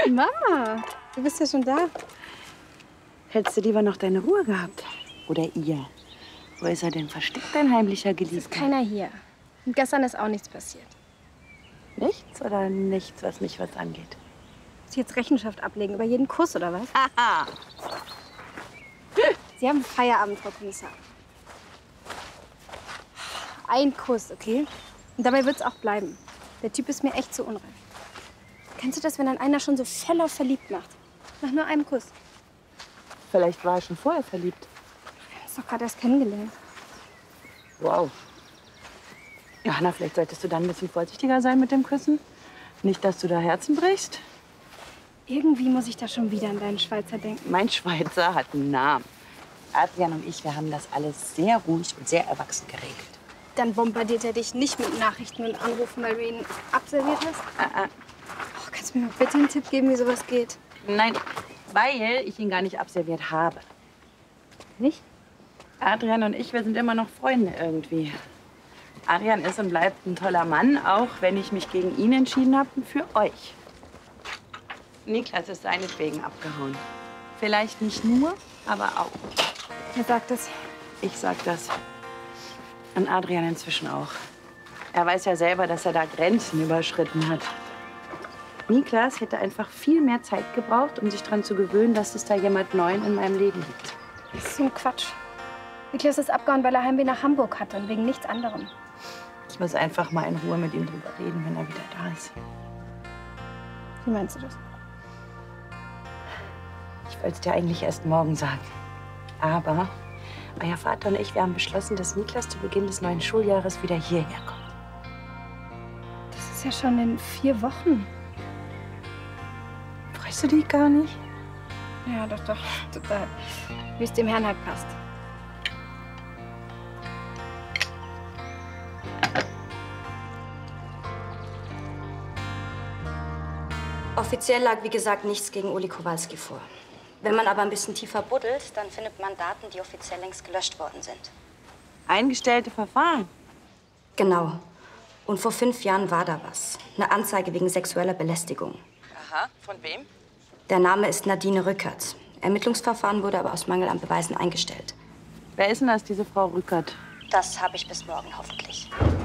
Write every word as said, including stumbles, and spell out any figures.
Mama, du bist ja schon da. Hättest du lieber noch deine Ruhe gehabt? Oder ihr? Wo ist er denn versteckt, dein heimlicher Geliebter? Es ist keiner hier. Und gestern ist auch nichts passiert. Nichts oder nichts, was mich was angeht? Sie jetzt Rechenschaft ablegen über jeden Kuss, oder was? Haha! Sie haben Feierabend, Frau Kommissar. Ein Kuss, okay? Und dabei wird's auch bleiben. Der Typ ist mir echt zu unreif. Kennst du das, wenn dann einer schon so voll auf verliebt macht? Nach nur einem Kuss. Vielleicht war er schon vorher verliebt. Wir haben uns doch gerade erst kennengelernt. Wow. Johanna, vielleicht solltest du dann ein bisschen vorsichtiger sein mit dem Küssen. Nicht, dass du da Herzen brichst. Irgendwie muss ich da schon wieder an deinen Schweizer denken. Mein Schweizer hat einen Namen. Adrian und ich, wir haben das alles sehr ruhig und sehr erwachsen geregelt. Dann bombardiert er dich nicht mit Nachrichten und Anrufen, weil du ihn abserviert hast? Ah, ah. Oh, kannst du mir mal bitte einen Tipp geben, wie sowas geht? Nein, weil ich ihn gar nicht abserviert habe. Nicht? Adrian und ich, wir sind immer noch Freunde irgendwie. Adrian ist und bleibt ein toller Mann, auch wenn ich mich gegen ihn entschieden habe und für euch. Niklas ist seinetwegen abgehauen. Vielleicht nicht nur, aber auch. Wer sagt das? Ich sag das. Und Adrian inzwischen auch. Er weiß ja selber, dass er da Grenzen überschritten hat. Niklas hätte einfach viel mehr Zeit gebraucht, um sich daran zu gewöhnen, dass es da jemand Neuen in meinem Leben gibt. Das ist so ein Quatsch. Niklas ist abgehauen, weil er Heimweh nach Hamburg hatte und wegen nichts anderem. Ich muss einfach mal in Ruhe mit ihm drüber reden, wenn er wieder da ist. Wie meinst du das? Ich wollte es dir eigentlich erst morgen sagen. Aber euer Vater und ich, wir haben beschlossen, dass Niklas zu Beginn des neuen Schuljahres wieder hierher kommt. Das ist ja schon in vier Wochen. Freust du dich gar nicht? Ja, doch, doch, total. Wie es dem Herrn halt passt. Offiziell lag, wie gesagt, nichts gegen Uli Kowalski vor. Wenn man aber ein bisschen tiefer buddelt, dann findet man Daten, die offiziell längst gelöscht worden sind. Eingestellte Verfahren? Genau. Und vor fünf Jahren war da was. Eine Anzeige wegen sexueller Belästigung. Aha, von wem? Der Name ist Nadine Rückert. Ermittlungsverfahren wurde aber aus Mangel an Beweisen eingestellt. Wer ist denn das, diese Frau Rückert? Das habe ich bis morgen hoffentlich.